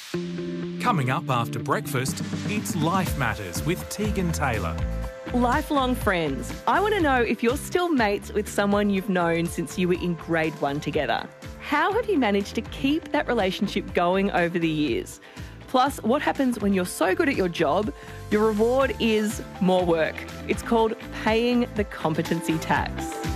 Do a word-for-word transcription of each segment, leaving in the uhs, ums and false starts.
Coming up after breakfast, it's Life Matters with Tegan Taylor. Lifelong friends. I want to know if you're still mates with someone you've known since you were in grade one together. How have you managed to keep that relationship going over the years? Plus, what happens when you're so good at your job, your reward is more work. It's called paying the competency tax.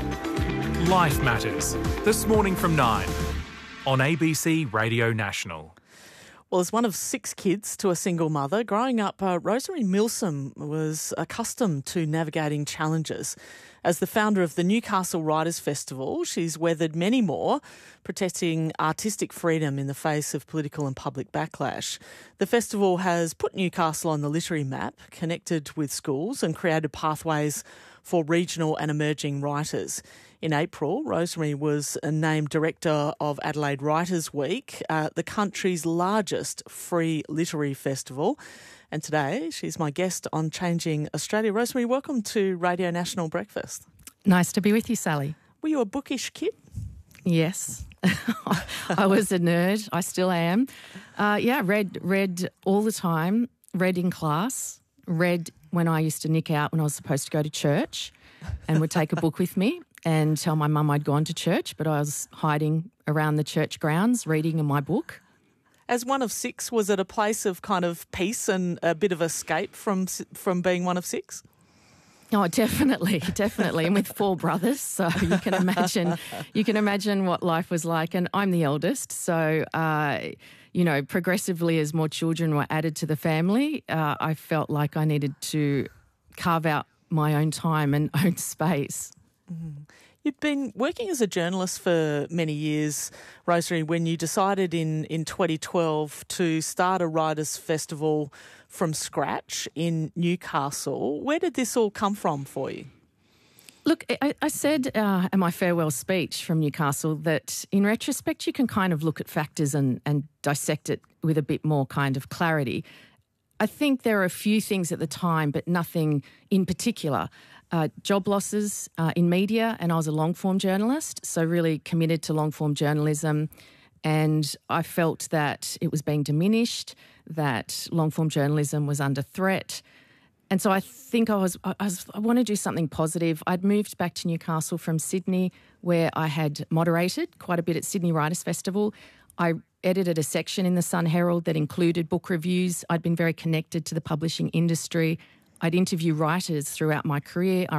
Life Matters, this morning from nine on A B C Radio National. Well, as one of six kids to a single mother, growing up, uh, Rosemary Milsom was accustomed to navigating challenges. As the founder of the Newcastle Writers' Festival, she's weathered many more, protecting artistic freedom in the face of political and public backlash. The festival has put Newcastle on the literary map, connected with schools and created pathways for regional and emerging writers. In April, Rosemary was named Director of Adelaide Writers' Week, uh, the country's largest free literary festival. And today, she's my guest on Changing Australia. Rosemary, welcome to Radio National Breakfast. Nice to be with you, Sally. Were you a bookish kid? Yes. I was a nerd. I still am. Uh, yeah, read read all the time, read in class, read when I used to nick out when I was supposed to go to church and would take a book with me and tell my mum I'd gone to church, but I was hiding around the church grounds reading in my book. As one of six, was it a place of kind of peace and a bit of escape from from being one of six? Oh, definitely, definitely. And with four brothers, so you can imagine you can imagine what life was like. And I'm the eldest, so uh, you know, progressively as more children were added to the family, uh, I felt like I needed to carve out my own time and own space. Mm. You'd been working as a journalist for many years, Rosemary, when you decided in, in twenty twelve to start a writers' festival from scratch in Newcastle. Where did this all come from for you? Look, I, I said uh, in my farewell speech from Newcastle that in retrospect you can kind of look at factors and, and dissect it with a bit more kind of clarity. I think there are a few things at the time, but nothing in particular. Uh, job losses uh, in media, and I was a long-form journalist, so really committed to long-form journalism. And I felt that it was being diminished, that long-form journalism was under threat. And so I think I was, I was, I want to do something positive. I'd moved back to Newcastle from Sydney, where I had moderated quite a bit at Sydney Writers' Festival. I edited a section in the Sun Herald that included book reviews. I'd been very connected to the publishing industry. I'd interview writers throughout my career. I